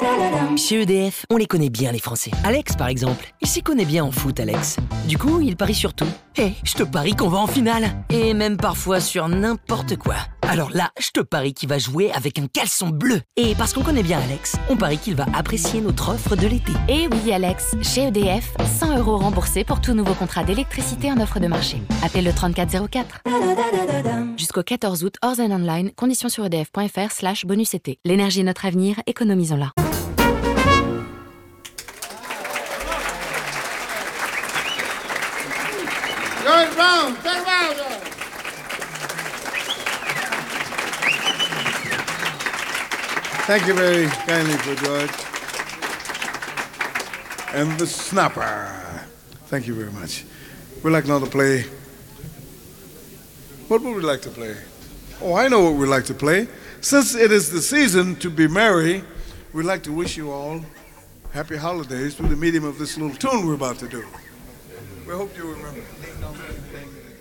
Chez EDF, on les connaît bien les Français. Alex par exemple, il s'y connaît bien en foot Alex. Du coup, il parie sur tout. Hé, je te parie qu'on va en finale. Et même parfois sur n'importe quoi. Alors là, je te parie qu'il va jouer avec un caleçon bleu. Et parce qu'on connaît bien Alex, on parie qu'il va apprécier notre offre de l'été. Et oui Alex, chez EDF, 100 € remboursés pour tout nouveau contrat d'électricité en offre de marché. Appelez le 3404. Jusqu'au 14 août, hors zen online, conditions sur edf.fr/bonus été. L'énergie est notre avenir, économisons-la. George Brown, turn around, George. Thank you very kindly for George. And the snapper. Thank you very much. We'd like now to play. What would we like to play? Oh, I know what we'd like to play. Since it is the season to be merry, we'd like to wish you all happy holidays through the medium of this little tune we're about to do. We hope you remember.